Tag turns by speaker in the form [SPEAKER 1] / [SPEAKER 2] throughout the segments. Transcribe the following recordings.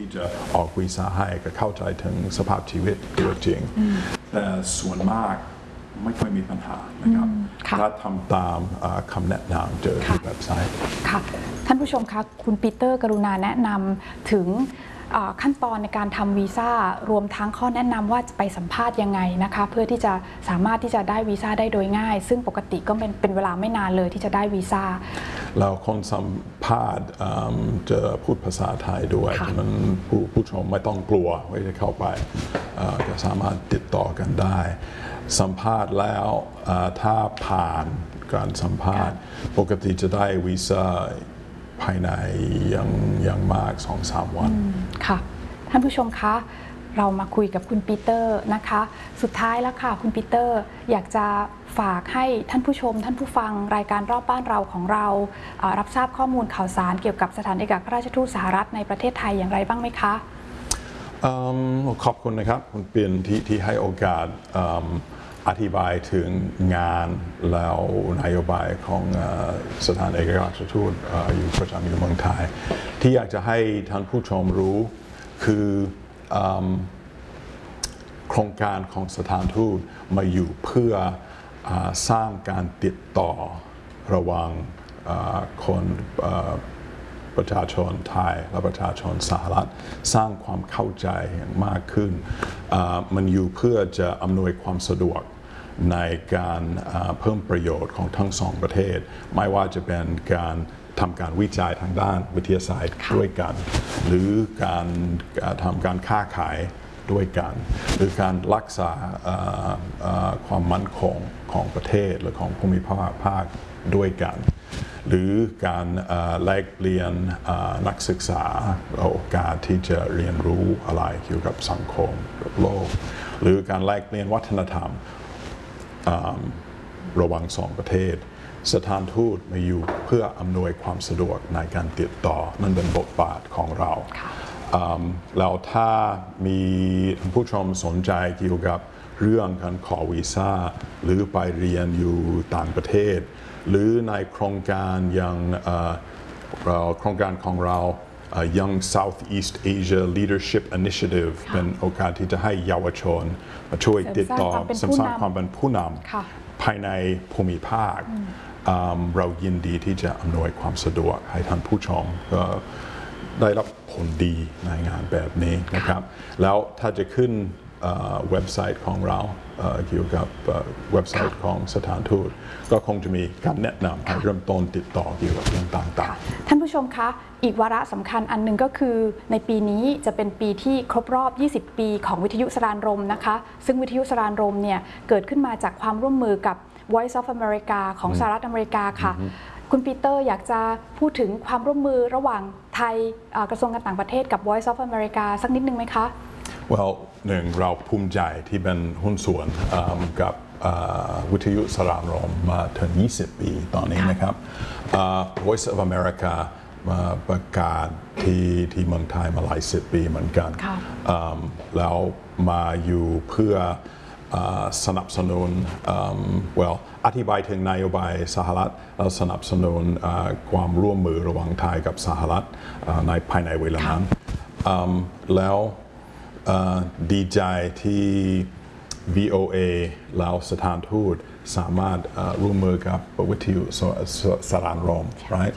[SPEAKER 1] ที่จะออกวีซ่าให้ก็เข้าใจถึงสภาพชีวิตตัวจริงแต่ส่วนมากไม่ค่อยมีปัญหานะครับถ้าทำตามคำแนะนำเจอที่เว็บไซต์
[SPEAKER 2] ค่ะท่านผู้ชมคะคุณปีเตอร์กรุณาแนะนำถึงขั้นตอนในการทำวีซ่ารวมทั้งข้อแนะนำว่าจะไปสัมภาษณ์ยังไงนะคะเพื่อที่จะสามารถที่จะได้วีซ่าได้โดยง่ายซึ่งปกติก็เป็นเวลาไม่นานเลยที่จะได้วีซ่า
[SPEAKER 1] เราคนสัมภาษณ์จะพูดภาษาไทยด้วยฉะนั้นผู้ชมไม่ต้องกลัวว่าจะเข้าไปจะสามารถติดต่อกันได้สัมภาษณ์แล้วถ้าผ่านการสัมภาษณ์ปกติจะได้วีซ่าภายในอย่างมาก 2-3 วัน
[SPEAKER 2] ค่ะท่านผู้ชมคะเรามาคุยกับคุณปีเตอร์นะคะสุดท้ายแล้วค่ะคุณปีเตอร์อยากจะฝากให้ท่านผู้ชมท่านผู้ฟังรายการรอบบ้านเราของเรารับทราบข้อมูลข่าวสารเกี่ยวกับสถานเอกอัครราชทูตสหรัฐในประเทศไทยอย่างไรบ้างไหมคะ
[SPEAKER 1] ขอบคุณนะครับคุณเปียนที่ให้โอกาสอธิบายถึงงานแล้วนโยบายของสถานเอกอัครราชทูตอยู่ประจำอยู่เมืองไทยที่อยากจะให้ท่านผู้ชมรู้คือโครงการของสถานทูตมาอยู่เพื่อสร้างการติดต่อระหว่างคนประชาชนไทยและประชาชนสหรัฐสร้างความเข้าใจมากขึ้นมันอยู่เพื่อจะอำนวยความสะดวกในการเพิ่มประโยชน์ของทั้งสองประเทศไม่ว่าจะเป็นการทำการวิจัยทางด้านวิทยาศาสตร์ด้วยกันหรือการทำการค้าขายด้วยกันหรือการรักษาความมั่นคงของประเทศหรือของภูมิภาคด้วยกันหรือการแลกเปลี่ยนนักศึกษาโอกาสที่จะเรียนรู้อะไรเกี่ยวกับสังคมกับโลกหรือการแลกเปลี่ยนวัฒนธรรมระหว่างสองประเทศสถานทูตมาอยู่เพื่ออำนวยความสะดวกในการติดต่อนั่นเป็นบทบาทของเราแล้วถ้ามีผู้ชมสนใจเกี่ยวกับเรื่องการขอวีซ่าหรือไปเรียนอยู่ต่างประเทศหรือในโครงการอย่างโครงการของเราYoung Southeast Asia Leadership Initiative เป็นโอกาสที่จะให้เยาวชนมาช่วยติดต่อเสริมสร้างความเป็นผู้นำภายในภูมิภาคเรายินดีที่จะอำนวยความสะดวกให้ท่านผู้ชมได้รับผลดีในงานแบบนี้นะครับแล้วถ้าจะขึ้นเว็บไซต์ของเราเกี่ยวกับเว็บไซต์ของสถานทูตก็คงจะมีการแนะนำให้เริ่มต้นติดต่อเกี่ยวกับเรื่องต่าง
[SPEAKER 2] ๆท่านผู้ชมคะอีกวาระสำคัญอันหนึ่งก็คือในปีนี้จะเป็นปีที่ครบรอบ20 ปีของวิทยุสรานรมนะคะซึ่งวิทยุสรานรมเนี่ยเกิดขึ้นมาจากความร่วมมือกับ Voice of America ของสหรัฐอเมริกาค่ะคุณปีเตอร์อยากจะพูดถึงความร่วมมือระหว่างไทยกระทรวงการต่างประเทศกับ Voice of America สักนิดนึงไหมคะ
[SPEAKER 1] หนึ่งเราภูมิใจที่เป็นหุ้นส่วนกับวิทยุสรานรมมาถึง20 ปีตอนนี้นะครับ Voice of America มาประกาศที่เมืองไทยมาหลาย10 ปีเหมือนกันแล้วมาอยู่เพื่อสนับสนุนอธิบายถึงนโยบายสหรัฐแล้วสนับสนุนความร่วมมือระหว่างไทยกับสหรัฐในภายในเวลานั้นแล้วดีใจที่ VOA แล้วสถานทูตสามารถร่วมมือกับวิทยุสรานรม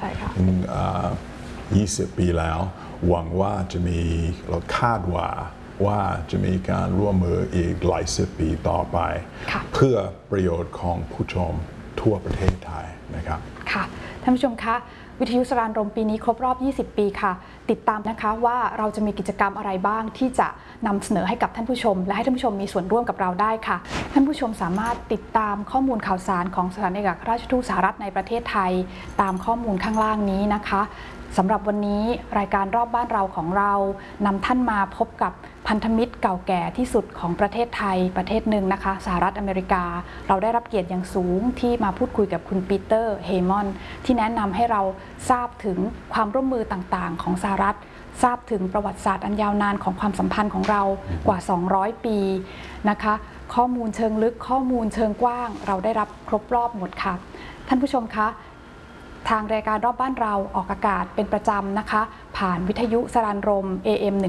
[SPEAKER 1] 20 ปีแล้วหวังว่าจะมีเราคาดว่าจะมีการร่วมมืออีกหลาย10 ปีต่อไปเพื่อประโยชน์ของผู้ชมทั่วประเทศไทยนะครับ
[SPEAKER 2] ค่ะท่านผู้ชมคะวิทยุสรานรมปีนี้ครบรอบ20 ปีค่ะติดตามนะคะว่าเราจะมีกิจกรรมอะไรบ้างที่จะนำเสนอให้กับท่านผู้ชมและให้ท่านผู้ชมมีส่วนร่วมกับเราได้ค่ะท่านผู้ชมสามารถติดตามข้อมูลข่าวสารของสถานเอกอัครราชทูตสหรัฐในประเทศไทยตามข้อมูลข้างล่างนี้นะคะสำหรับวันนี้รายการรอบบ้านเราของเรานำท่านมาพบกับพันธมิตรเก่าแก่ที่สุดของประเทศไทยประเทศหนึ่งนะคะสหรัฐอเมริกาเราได้รับเกียรติอย่างสูงที่มาพูดคุยกับคุณปีเตอร์เฮมอนที่แนะนำให้เราทราบถึงความร่วมมือต่างๆของสหรัฐทราบถึงประวัติศาสตร์อันยาวนานของความสัมพันธ์ของเรากว่า200 ปีนะคะข้อมูลเชิงลึกข้อมูลเชิงกว้างเราได้รับครบรอบหมดค่ะท่านผู้ชมคะทางรายการรอบบ้านเราออกอากาศเป็นประจำนะคะผ่านวิทยุสรานรม AM